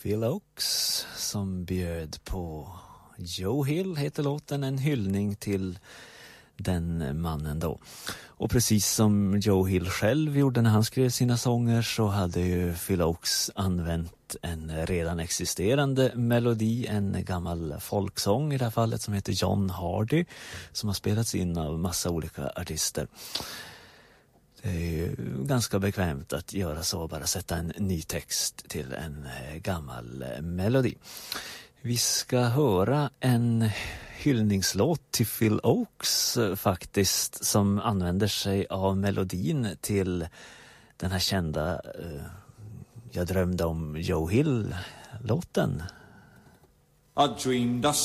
Phil Ochs som bjöd på Joe Hill, heter låten, en hyllning till den mannen då. Och precis som Joe Hill själv gjorde när han skrev sina sånger, så hade ju Phil Ochs använt en redan existerande melodi, en gammal folksång i det här fallet som heter John Hardy, som har spelats in av massa olika artister. Det är ju ganska bekvämt att göra så, bara sätta en ny text till en gammal melodi. Vi ska höra en hyllningslåt till Phil Ochs faktiskt, som använder sig av melodin till den här kända Jag drömde om Joe Hill-låten. I dreamed I